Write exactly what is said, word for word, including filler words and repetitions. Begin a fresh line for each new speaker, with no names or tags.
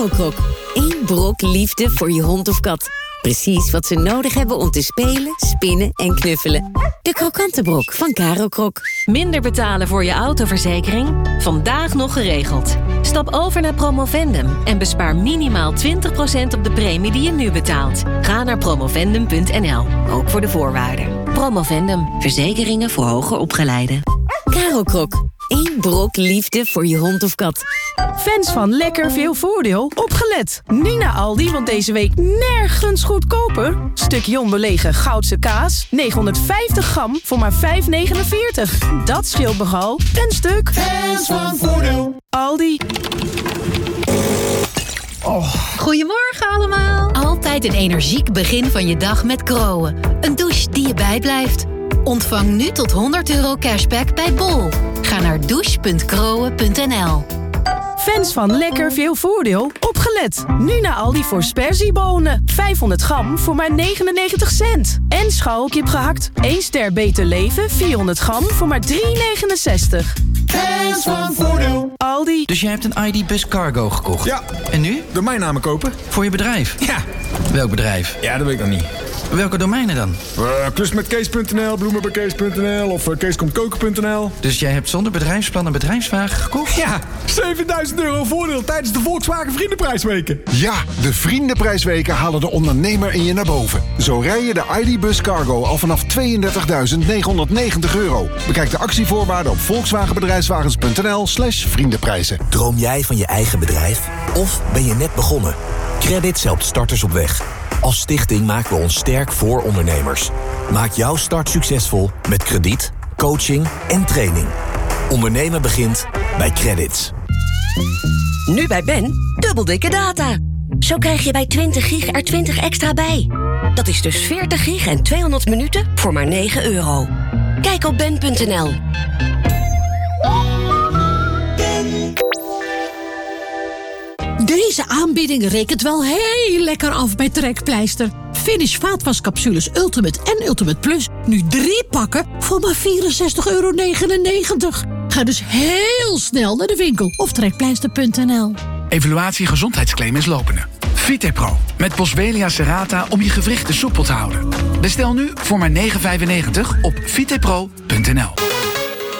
Krok. Eén brok liefde voor je hond of kat. Precies wat ze nodig hebben om te spelen, spinnen en knuffelen. De krokante brok van Karo Krok.
Minder betalen voor je autoverzekering? Vandaag nog geregeld. Stap over naar Promovendum en bespaar minimaal twintig procent op de premie die je nu betaalt. Ga naar promovendum punt n l, ook voor de voorwaarden. Promovendum, verzekeringen voor hoger opgeleiden.
Karo Krok. Eén brok liefde voor je hond of kat.
Fans van lekker veel voordeel, opgelet. Nu naar Aldi, want deze week nergens goedkoper. Stukje onbelegen Goudse kaas, negenhonderdvijftig gram voor maar vijf negenenveertig. Dat scheelt nogal een stuk.
Fans van voordeel.
Aldi.
Oh. Goedemorgen allemaal. Altijd een energiek begin van je dag met Groen. Een douche die je bijblijft. Ontvang nu tot honderd euro cashback bij Bol. Ga naar douche punt groen punt n l.
Fans van lekker veel voordeel, opgelet. Nu naar Aldi voor sperziebonen. vijfhonderd gram voor maar negenennegentig cent. En schouwkip gehakt. één ster beter leven, vierhonderd gram voor maar drie negenenzestig.
Fans van voordeel.
Aldi.
Dus jij hebt een I D Bus Cargo gekocht?
Ja.
En nu?
Domeinnamen kopen.
Voor je bedrijf?
Ja.
Welk bedrijf?
Ja, dat weet ik nog niet.
Welke domeinen dan?
Uh, klus met kees punt n l, bloemen bij kees punt n l of uh, keeskomtkoken punt n l.
Dus jij hebt zonder bedrijfsplan een bedrijfswagen gekocht?
Ja, zevenduizend euro voordeel tijdens de Volkswagen Vriendenprijsweken.
Ja, de Vriendenprijsweken halen de ondernemer in je naar boven. Zo rij je de I D Bus Cargo al vanaf tweeëndertigduizend negenhonderdnegentig euro. Bekijk de actievoorwaarden op volkswagenbedrijfswagens punt n l slash vriendenprijzen.
Droom jij van je eigen bedrijf? Of ben je net begonnen? Credits helpt starters op weg. Als stichting maken we ons sterk voor ondernemers. Maak jouw start succesvol met krediet, coaching en training. Ondernemen begint bij Credits.
Nu bij Ben, dubbel dikke data. Zo krijg je bij twintig gig er twintig extra bij. Dat is dus veertig gig en tweehonderd minuten voor maar negen euro. Kijk op ben punt n l.
Deze aanbieding rekent wel heel lekker af bij Trekpleister. Finish vaatwascapsules Ultimate en Ultimate Plus. Nu drie pakken voor maar vierenzestig euro negenennegentig. Ga dus heel snel naar de winkel of trekpleister punt n l.
Evaluatie gezondheidsclaim is lopende. Vitepro met Boswellia serrata om je gewrichten soepel te houden. Bestel nu voor maar negen vijfennegentig op vitepro punt n l.